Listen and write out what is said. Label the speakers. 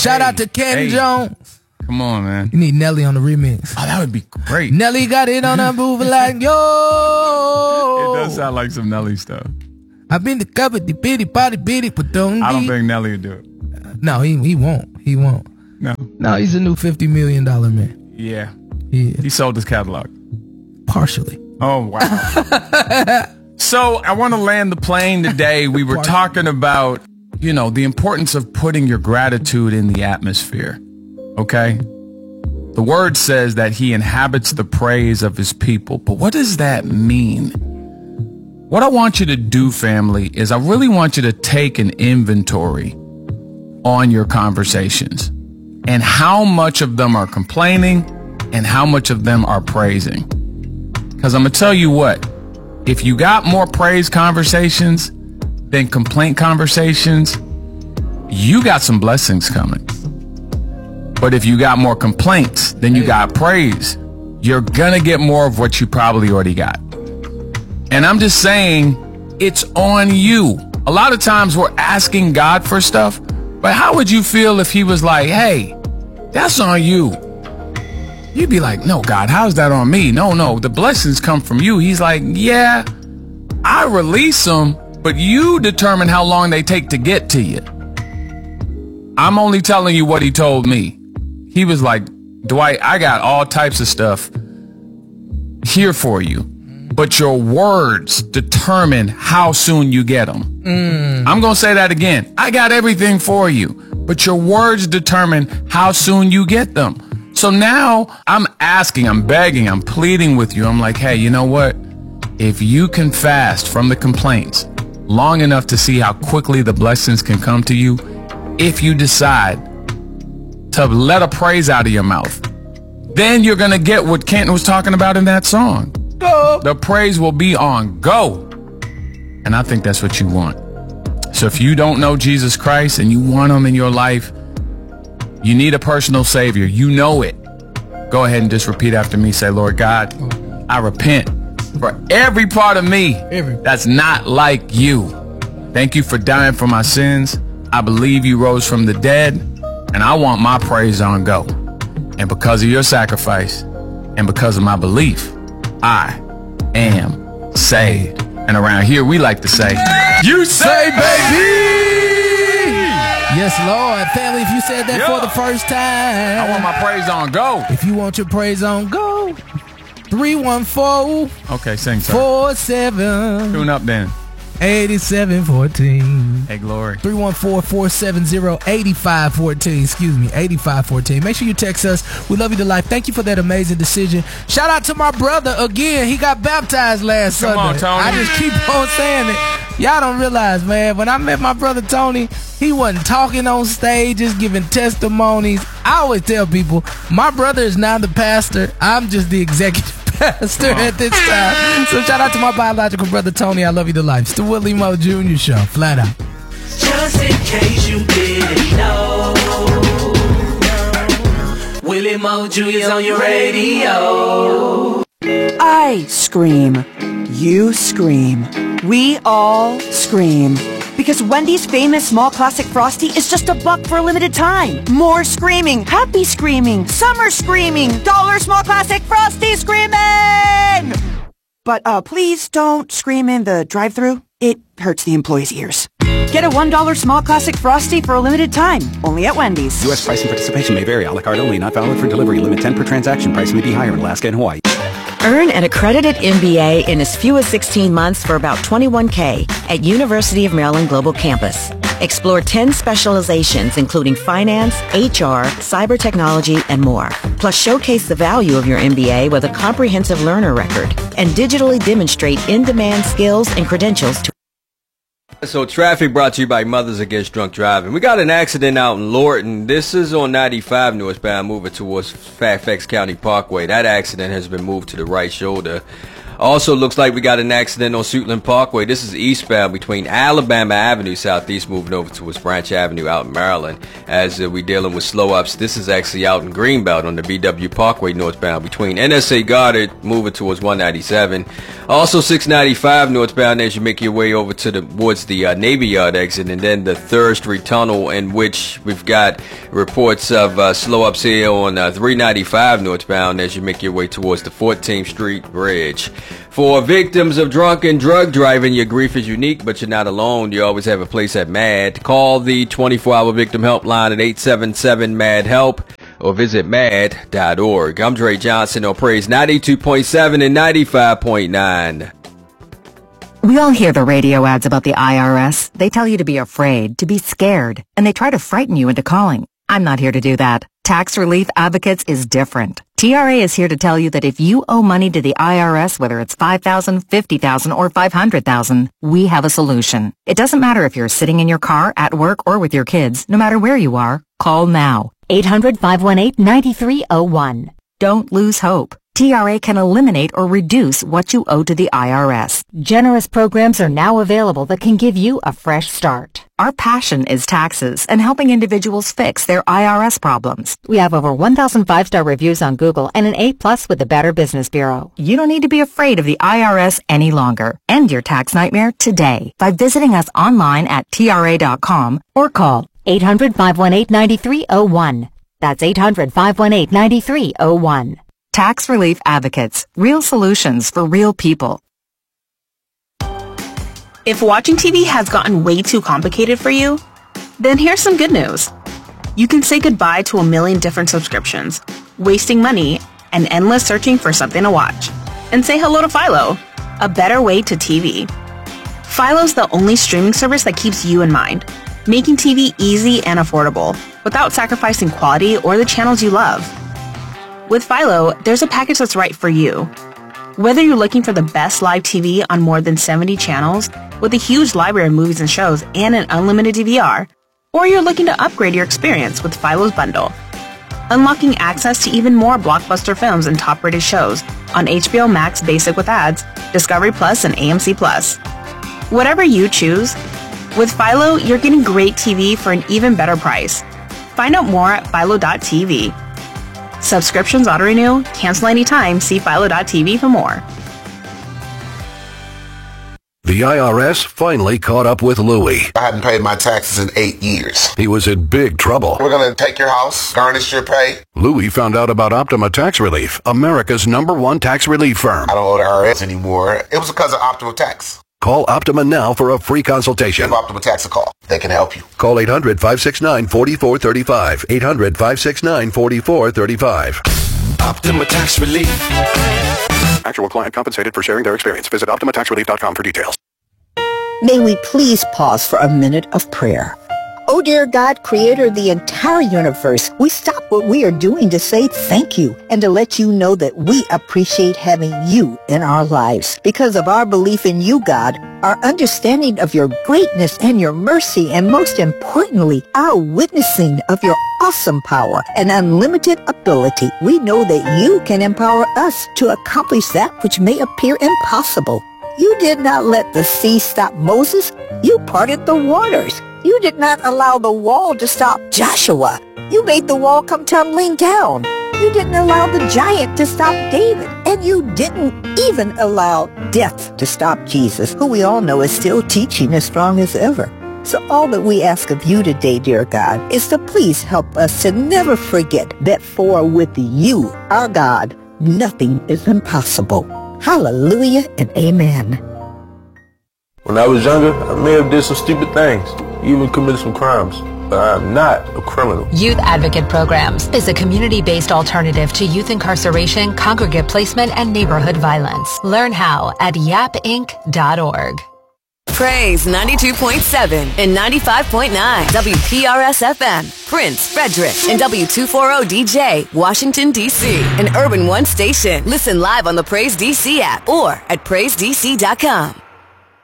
Speaker 1: Shout out to Ken Jones.
Speaker 2: Come on, man.
Speaker 1: You need Nelly on the remix.
Speaker 2: Oh, that would be great.
Speaker 1: Nelly got it on a move like yo.
Speaker 2: It does sound like some Nelly stuff.
Speaker 1: I've been to cover the bitty body bitty, but don't.
Speaker 2: I don't think Nelly would do it.
Speaker 1: No, he won't. He won't. No, he's a new $50 million man.
Speaker 2: Yeah. He sold his catalog.
Speaker 1: Partially.
Speaker 2: Oh, wow. So I want to land the plane today. We were talking about, the importance of putting your gratitude in the atmosphere. Okay? The word says that he inhabits the praise of his people. But what does that mean? What I want you to do, family, is I really want you to take an inventory on your conversations and how much of them are complaining and how much of them are praising. Because I'm going to tell you what, if you got more praise conversations than complaint conversations, you got some blessings coming. But if you got more complaints than you got praise, you're going to get more of what you probably already got. And I'm just saying, it's on you. A lot of times we're asking God for stuff, but how would you feel if he was like, hey, that's on you? You'd be like, no, God, how's that on me? No, the blessings come from you. He's like, yeah, I release them, but you determine how long they take to get to you. I'm only telling you what he told me. He was like, Dwight, I got all types of stuff here for you, but your words determine how soon you get them. I'm going to say that again. I got everything for you, but your words determine how soon you get them. So now I'm asking, I'm begging, I'm pleading with you. I'm like, hey, you know what? If you can fast from the complaints long enough to see how quickly the blessings can come to you, if you decide to let a praise out of your mouth, then you're going to get what Kenton was talking about in that song. Go. The praise will be on go. And I think that's what you want. So if you don't know Jesus Christ and you want him in your life, you need a personal savior. You know it. Go ahead and just repeat after me. Say, Lord God, I repent for every part of me that's not like you. Thank you for dying for my sins. I believe you rose from the dead, and I want my praise on go. And because of your sacrifice and because of my belief, I am saved. And around here, we like to say, you say, baby!
Speaker 1: Yes, Lord. Family, if you said that for the first time,
Speaker 2: I want my praise on go.
Speaker 1: If you want your praise on go, 314.
Speaker 2: Okay, sing, sir.
Speaker 1: 47.
Speaker 2: Tune up then.
Speaker 1: 8714.
Speaker 2: Hey, Glory.
Speaker 1: 314-470-8514. Excuse me, 8514. Make sure you text us. We love you to life. Thank you for that amazing decision. Shout out to my brother again. He got baptized last Sunday.
Speaker 2: Come on, Tony.
Speaker 1: I just keep on saying it. Y'all don't realize, man, when I met my brother Tony, he wasn't talking on stages, giving testimonies. I always tell people, my brother is now the pastor. I'm just the executive pastor at this time. So shout out to my biological brother Tony. I love you to life. It's the Willie Mo Jr. Show. Flat out.
Speaker 3: Just in case you didn't know, Willie Mo Jr. is on your radio.
Speaker 4: I scream. You scream. We all scream. Because Wendy's famous small classic Frosty is just $1 for a limited time. More screaming, happy screaming, summer screaming, dollar small classic Frosty screaming! But please don't scream in the drive-thru. It hurts the employees' ears. Get a $1 small classic Frosty for a limited time. Only at Wendy's.
Speaker 5: U.S. price and participation may vary. A la carte only. Not valid for delivery. Limit 10 per transaction. Price may be higher in Alaska and Hawaii.
Speaker 6: Earn an accredited MBA in as few as 16 months for about $21K at University of Maryland Global Campus. Explore 10 specializations including finance, HR, cyber technology, and more. Plus showcase the value of your MBA with a comprehensive learner record and digitally demonstrate in-demand skills and credentials to
Speaker 7: So traffic brought to you by Mothers Against Drunk Driving. We got an accident out in Lorton. This is on 95 northbound moving towards Fairfax County Parkway. That accident has been moved to the right shoulder. Also looks like we got an accident on Suitland Parkway. This is eastbound between Alabama Avenue southeast, moving over towards Branch Avenue out in Maryland. As we dealing with slow ups, this is actually out in Greenbelt on the BW Parkway northbound between NSA Goddard, moving towards 197. Also 695 northbound as you make your way over towards the Navy Yard exit, and then the 3rd Street Tunnel, in which we've got reports of slow ups here on 395 northbound as you make your way towards the 14th Street Bridge. For victims of drunken drug driving, your grief is unique, but you're not alone. You always have a place at MAD. Call the 24-hour victim helpline at 877-MAD-HELP or visit mad.org. I'm Dre Johnson on Praise 92.7 and 95.9.
Speaker 6: We all hear the radio ads about the IRS. They tell you to be afraid, to be scared, and they try to frighten you into calling. I'm not here to do that. Tax Relief Advocates is different. TRA is here to tell you that if you owe money to the IRS, whether it's $5,000, $50,000, or $500,000, we have a solution. It doesn't matter if you're sitting in your car, at work, or with your kids. No matter where you are, call now. 800-518-9301. Don't lose hope. TRA can eliminate or reduce what you owe to the IRS. Generous programs are now available that can give you a fresh start. Our passion is taxes and helping individuals fix their IRS problems. We have over 1,000 5-star reviews on Google and an A+ with the Better Business Bureau. You don't need to be afraid of the IRS any longer. End your tax nightmare today by visiting us online at TRA.com or call 800-518-9301. That's 800-518-9301. Tax Relief Advocates. Real solutions for real people.
Speaker 8: If watching TV has gotten way too complicated for you, then here's some good news. You can say goodbye to a million different subscriptions, wasting money, and endless searching for something to watch. And say hello to Philo, a better way to TV. Philo's the only streaming service that keeps you in mind, making TV easy and affordable, without sacrificing quality or the channels you love. With Philo, there's a package that's right for you. Whether you're looking for the best live TV on more than 70 channels, with a huge library of movies and shows and an unlimited DVR, or you're looking to upgrade your experience with Philo's bundle, unlocking access to even more blockbuster films and top-rated shows on HBO Max Basic with ads, Discovery Plus, and AMC Plus. Whatever you choose, with Philo, you're getting great TV for an even better price. Find out more at philo.tv. Subscriptions auto-renew, cancel anytime, see philo.tv for more.
Speaker 9: The IRS finally caught up with Louie.
Speaker 10: I hadn't paid my taxes in 8 years.
Speaker 9: He was in big trouble.
Speaker 10: We're going to take your house, garnish your pay.
Speaker 9: Louie found out about Optima Tax Relief, America's #1 tax relief firm.
Speaker 10: I don't owe the IRS anymore. It was because of Optima Tax.
Speaker 9: Call Optima now for a free consultation.
Speaker 10: Give Optima Tax a call. They can help you.
Speaker 9: Call 800-569-4435. 800-569-4435.
Speaker 11: Optima Tax Relief.
Speaker 9: Actual client compensated for sharing their experience. Visit OptimaTaxRelief.com for details.
Speaker 12: May we please pause for a minute of prayer. Oh, dear God, creator of the entire universe, we stop what we are doing to say thank you and to let you know that we appreciate having you in our lives. Because of our belief in you, God, our understanding of your greatness and your mercy, and most importantly, our witnessing of your awesome power and unlimited ability, we know that you can empower us to accomplish that which may appear impossible. You did not let the sea stop Moses. You parted the waters. You did not allow the wall to stop Joshua. You made the wall come tumbling down. You didn't allow the giant to stop David. And you didn't even allow death to stop Jesus, who we all know is still teaching as strong as ever. So all that we ask of you today, dear God, is to please help us to never forget that for with you, our God, nothing is impossible. Hallelujah and amen.
Speaker 13: When I was younger, I may have did some stupid things, even committed some crimes, but I am not a criminal.
Speaker 14: Youth Advocate Programs is a community-based alternative to youth incarceration, congregate placement, and neighborhood violence. Learn how at yapinc.org.
Speaker 15: Praise 92.7 and 95.9 WPRS-FM, Prince, Frederick, and W240DJ, Washington, D.C., an Urban One station. Listen live on the Praise DC app or at PraiseDC.com.